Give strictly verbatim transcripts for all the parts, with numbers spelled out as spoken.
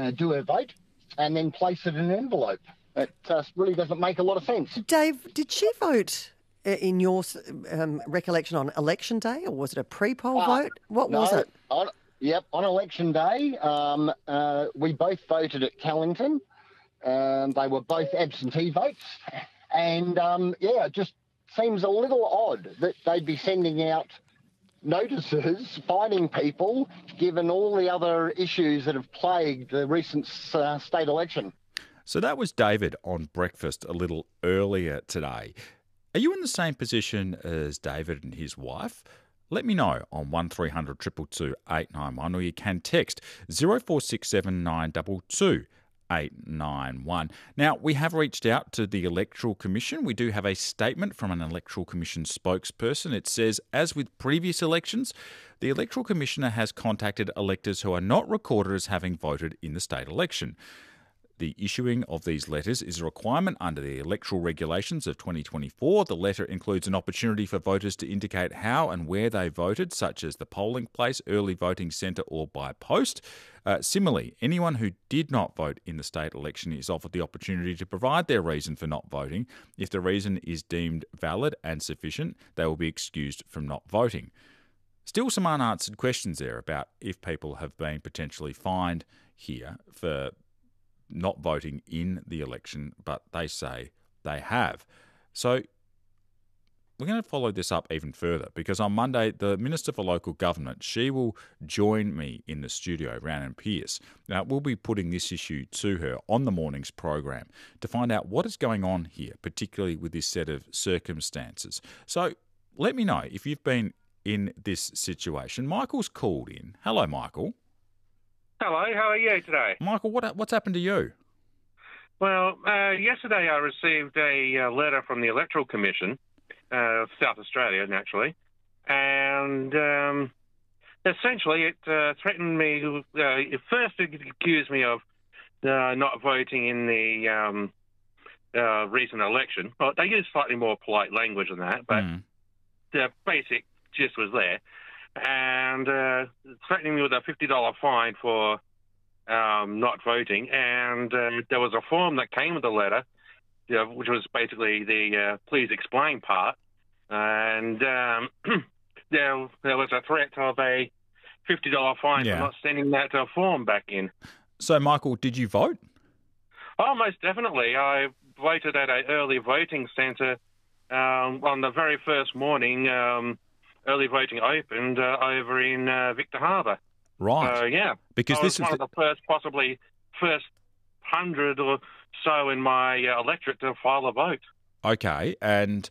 uh, do her vote and then place it in an envelope. It uh, really doesn't make a lot of sense. Dave, did she vote in your um, recollection on election day, or was it a pre-poll Uh, vote? What no, was it? On, yep, on election day, um, uh, we both voted at Callington. Um, they were both absentee votes. And, um, yeah, it just seems a little odd that they'd be sending out notices fining people given all the other issues that have plagued the recent uh, state election. So that was David on Breakfast a little earlier today. Are you in the same position as David and his wife? Let me know on one three hundred two two two eight nine one, or you can text zero four six seven nine two two eight nine one. Now, we have reached out to the Electoral Commission. We do have a statement from an Electoral Commission spokesperson. It says, as with previous elections, the Electoral Commissioner has contacted electors who are not recorded as having voted in the state election. The issuing of these letters is a requirement under the electoral regulations of twenty twenty-four. The letter includes an opportunity for voters to indicate how and where they voted, such as the polling place, early voting centre or by post. Uh, similarly, anyone who did not vote in the state election is offered the opportunity to provide their reason for not voting. If the reason is deemed valid and sufficient, they will be excused from not voting. Still some unanswered questions there about if people have been potentially fined here for not voting in the election, but they say they have. So we're going to follow this up even further, because on Monday, the Minister for Local Government, she will join me in the studio, Rhiannon Pearce. Now, we'll be putting this issue to her on the morning's program to find out what is going on here, particularly with this set of circumstances. So let me know if you've been in this situation. Michael's called in. Hello, Michael. Hello, how are you today? Michael, what what's happened to you? Well, uh, yesterday I received a uh, letter from the Electoral Commission uh, of South Australia, naturally, and um, essentially it uh, threatened me. Uh, first, it accused me of uh, not voting in the um, uh, recent election. Well, they used slightly more polite language than that, but mm. the basic gist was there. And uh, threatening me with a fifty dollars fine for um, not voting. And uh, there was a form that came with the letter, you know, which was basically the uh, please explain part. And um, there, there was a threat of a fifty dollars fine yeah. for not sending that uh, form back in. So, Michael, did you vote? Oh, most definitely. I voted at an early voting centre um, on the very first morning. Um, Early voting opened uh, over in uh, Victor Harbour. Right. So, uh, yeah. Because I this was one is of the first, possibly first hundred or so in my uh, electorate to file a vote. Okay. And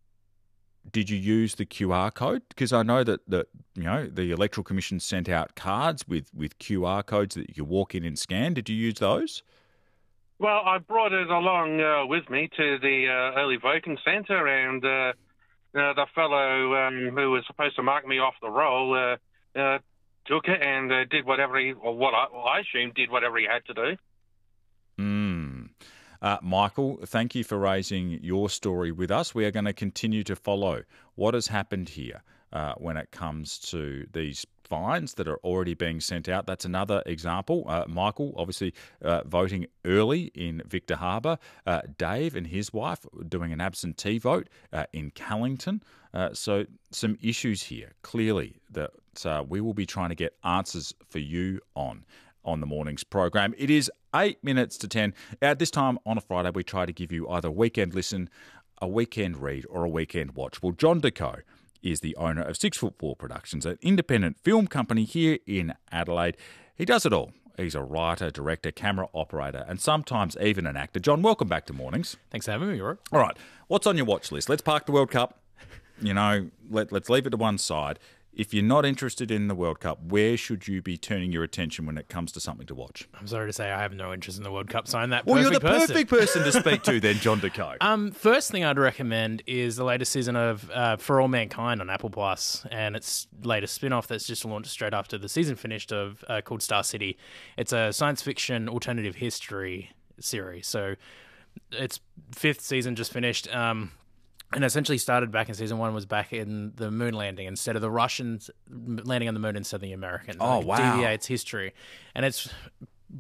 did you use the Q R code? Because I know that, that you know the Electoral Commission sent out cards with, with Q R codes that you could walk in and scan. Did you use those? Well, I brought it along uh, with me to the uh, early voting centre, and uh, Uh, the fellow um, who was supposed to mark me off the roll uh, uh, took it and uh, did whatever he, or what I, well, I assume, did whatever he had to do. Mm. Uh, Michael, thank you for raising your story with us. We are going to continue to follow what has happened here uh, when it comes to these fines that are already being sent out. That's another example. Uh, Michael, obviously, uh, voting early in Victor Harbour. Uh, Dave and his wife doing an absentee vote uh, in Callington. Uh, so some issues here, clearly, that uh, we will be trying to get answers for you on on the morning's program. It is eight minutes to ten. At this time on a Friday, we try to give you either a weekend listen, a weekend read, or a weekend watch. Well, John Deco is the owner of Six Foot Four Productions, an independent film company here in Adelaide. He does it all. He's a writer, director, camera operator, and sometimes even an actor. John, welcome back to Mornings. Thanks for having me, Rory. All right, what's on your watch list? Let's park the World Cup. You know, let, let's leave it to one side. If you're not interested in the World Cup, where should you be turning your attention when it comes to something to watch? I'm sorry to say I have no interest in the World Cup, so I'm that well, perfect you're the person. perfect person to speak to then, John Deco. Um, first thing I'd recommend is the latest season of uh, For All Mankind on Apple Plus, and its latest spin-off that's just launched straight after the season finished of uh, called Star City. It's a science fiction alternative history series, so its fifth season just finished. Um, And essentially started back in season one, was back in the moon landing instead of the Russians landing on the moon instead of the Americans. Oh, it wow. deviates history. And it's